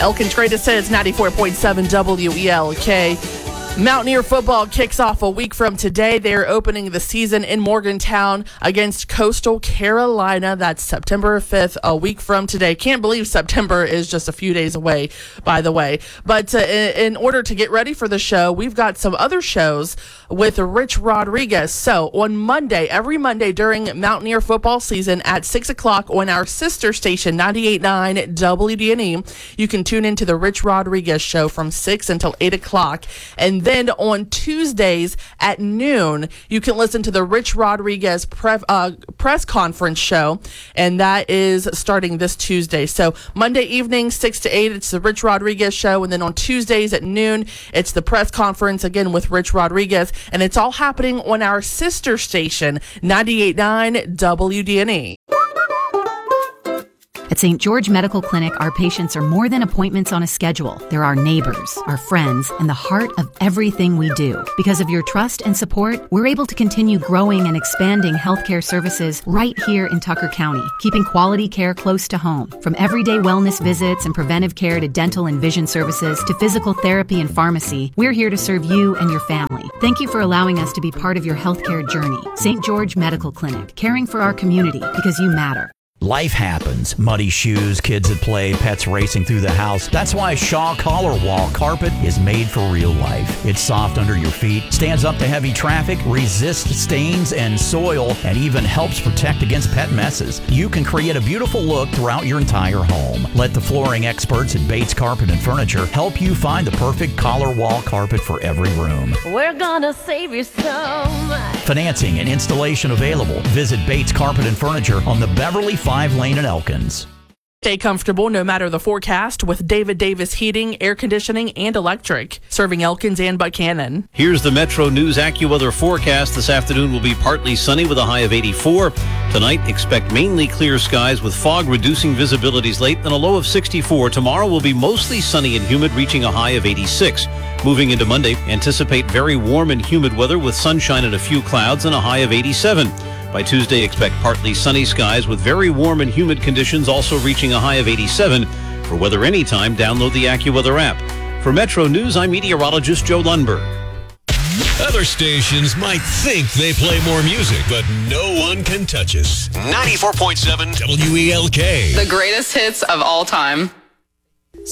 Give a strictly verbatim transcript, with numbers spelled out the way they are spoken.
Elkins Greatest Hits, ninety-four point seven W E L K. Mountaineer football kicks off a week from today. They're opening the season in Morgantown against Coastal Carolina. That's September fifth, a week from today. Can't believe September is just a few days away, by the way. But uh, in order to get ready for the show, we've got some other shows with Rich Rodriguez. So on Monday, every Monday during Mountaineer football season at six o'clock on our sister station, ninety-eight point nine W D N E, you can tune into the Rich Rodriguez show from six until eight o'clock. And then on Tuesdays at noon, you can listen to the Rich Rodriguez pre- uh, press conference show, and that is starting this Tuesday. So Monday evening, six to eight, it's the Rich Rodriguez show, and then on Tuesdays at noon, it's the press conference, again with Rich Rodriguez, and it's all happening on our sister station, ninety-eight point nine W D N E. At Saint George Medical Clinic, our patients are more than appointments on a schedule. They're our neighbors, our friends, and the heart of everything we do. Because of your trust and support, we're able to continue growing and expanding healthcare services right here in Tucker County, keeping quality care close to home. From everyday wellness visits and preventive care to dental and vision services to physical therapy and pharmacy, we're here to serve you and your family. Thank you for allowing us to be part of your healthcare journey. Saint George Medical Clinic, caring for our community because you matter. Life happens. Muddy shoes, kids at play, pets racing through the house. That's why Shaw Collar Wall Carpet is made for real life. It's soft under your feet, stands up to heavy traffic, resists stains and soil, and even helps protect against pet messes. You can create a beautiful look throughout your entire home. Let the flooring experts at Bates Carpet and Furniture help you find the perfect collar wall carpet for every room. We're gonna save you so much. Financing and installation available. Visit Bates Carpet and Furniture on the Beverly Five Lane in Elkins. Stay comfortable no matter the forecast with David Davis Heating, Air Conditioning, and Electric, serving Elkins and Buchanan. Here's the Metro News AccuWeather forecast. This afternoon will be partly sunny with a high of eighty-four. Tonight, expect mainly clear skies with fog reducing visibilities late and a low of sixty-four. Tomorrow will be mostly sunny and humid, reaching a high of eighty-six. Moving into Monday, anticipate very warm and humid weather with sunshine and a few clouds and a high of eighty-seven. By Tuesday, expect partly sunny skies with very warm and humid conditions, also reaching a high of eighty-seven. For weather anytime, download the AccuWeather app. For Metro News, I'm meteorologist Joe Lundberg. Other stations might think they play more music, but no one can touch us. ninety-four point seven W E L K. The greatest hits of all time.